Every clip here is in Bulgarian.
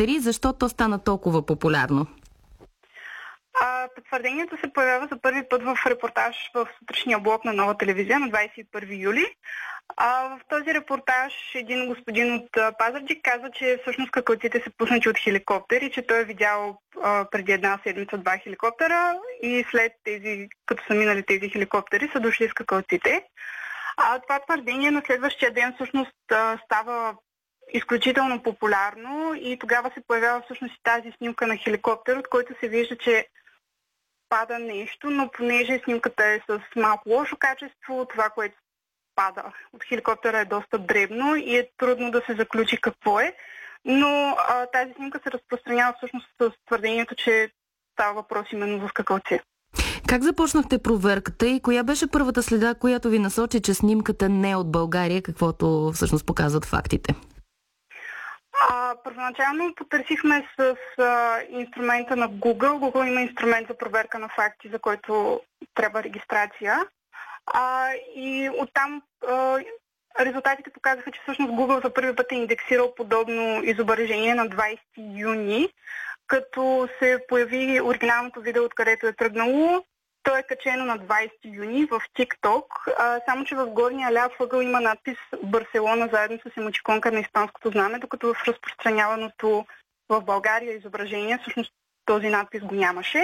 хеликоптери. Защо то стана толкова популярно? Потвърдението се появява за първи път в репортаж в сутрешния блок на Нова телевизия на 21 юли. В този репортаж един господин от Пазарджик каза, че всъщност скакалците са пуснати от хеликоптери, че той е видял преди една седмица 2 хеликоптера и след тези, като са минали тези хеликоптери, са дошли скакалците. Това твърдение на следващия ден всъщност става изключително популярно и тогава се появява всъщност и тази снимка на хеликоптер, от който се вижда, че пада нещо, но понеже снимката е с малко лошо качество, това, което пада от хеликоптера е доста дребно и е трудно да се заключи какво е, но тази снимка се разпространява всъщност с твърдението, че става въпрос именно за скакалци. Как започнахте проверката и коя беше първата следа, която ви насочи, че снимката не е от България, каквото всъщност показват фактите? Първоначално потърсихме с инструмента на Google. Google има инструмент за проверка на факти, за който трябва регистрация. И оттам резултатите показаха, че всъщност Google за първи път е индексирал подобно изображение на 20 юни, като се появи оригиналното видео, откъдето е тръгнало. То е качено на 20 юни в TikTok, само че в горния ляв ъгъл има надпис Барселона заедно с емоджиконка на испанското знаме, докато в разпространяваното в България изображение всъщност този надпис го нямаше.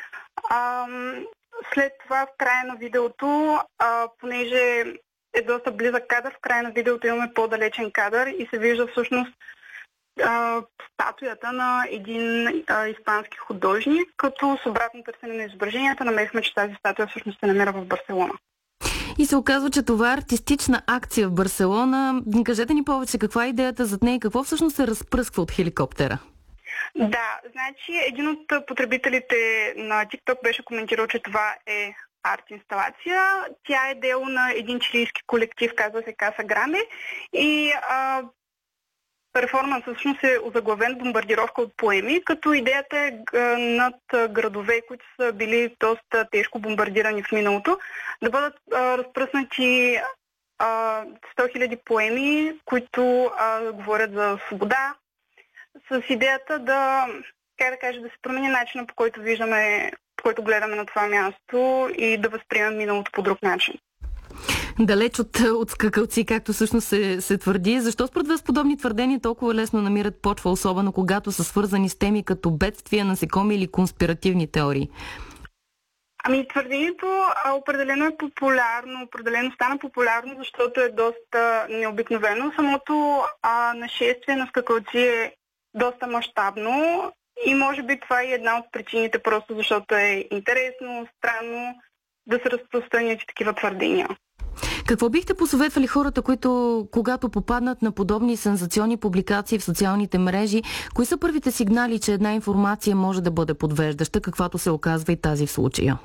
След това в края на видеото, понеже е доста близък кадър, в края на видеото имаме по-далечен кадър и се вижда всъщност статуята на един испански художник, като с обратно търсене на изображенията намерихме, че тази статуя всъщност се намира в Барселона. И се оказва, че това е артистична акция в Барселона. Кажете ни повече, каква е идеята зад нея и какво всъщност се разпръсква от хеликоптера? Да, значи един от потребителите на TikTok беше коментирал, че това е арт-инсталация. Тя е дело на един чилийски колектив, казва се Каса Гранде и перформансът всъщност е озаглавен бомбардировка от поеми, като идеята е над градове, които са били доста тежко бомбардирани в миналото, да бъдат разпръснати 100 000 поеми, които говорят за свобода, с идеята да се промени начина, по който виждаме, по който гледаме на това място и да възприемем миналото по друг начин. Далеч от скакалци, както всъщност се твърди. Защо според вас подобни твърдения толкова лесно намират почва, особено когато са свързани с теми като бедствия, насекоми или конспиративни теории? Твърдението определено е популярно, определено стана популярно, защото е доста необикновено. Самото нашествие на скакалци е доста мащабно и може би това е една от причините, просто защото е интересно, странно да се разпространят и такива твърдения. Какво бихте посъветвали хората, които, когато попаднат на подобни сензационни публикации в социалните мрежи, кои са първите сигнали, че една информация може да бъде подвеждаща, каквато се оказва и тази в случая?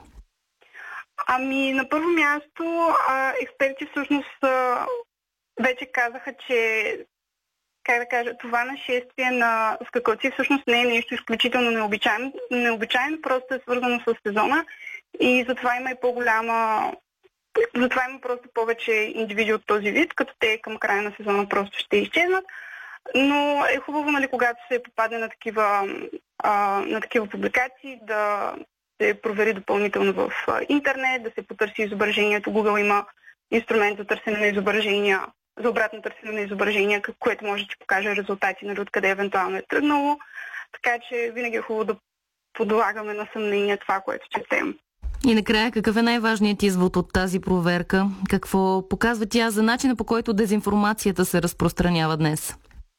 На първо място, експерти всъщност вече казаха, че това нашествие на скакалци всъщност не е нещо изключително необичайно, просто е свързано с сезона и затова има просто повече индивиди от този вид, като те към края на сезона просто ще изчезнат. Но е хубаво, когато се попадне на такива публикации, да се провери допълнително в интернет, да се потърси изображението. Google има инструмент за търсене на изображения, за обратно търсене на изображения, което може да ти покаже резултати, откъде евентуално е тръгнало. Така че винаги е хубаво да подлагаме на съмнение това, което четем. И накрая, какъв е най-важният извод от тази проверка? Какво показва тя за начина, по който дезинформацията се разпространява днес?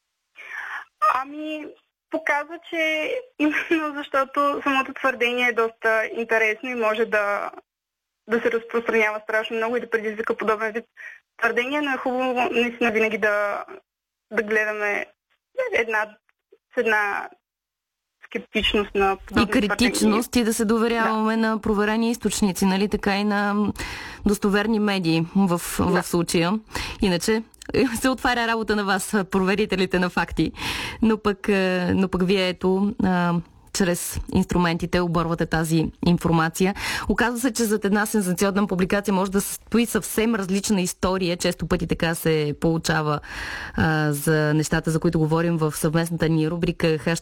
Показва, че именно защото самото твърдение е доста интересно и може да се разпространява страшно много и да предизвика подобен вид твърдения, но е хубаво наистина винаги да гледаме с една скептичност на подобни и критичност и да се доверяваме на проверени източници, нали така, и на достоверни медии в случая. Иначе се отваря работа на вас, проверителите на факти. Но пък вие чрез инструментите оборвате тази информация. Оказва се, че зад една сензационна публикация може да стои съвсем различна история. Често пъти така се получава за нещата, за които говорим в съвместната ни рубрика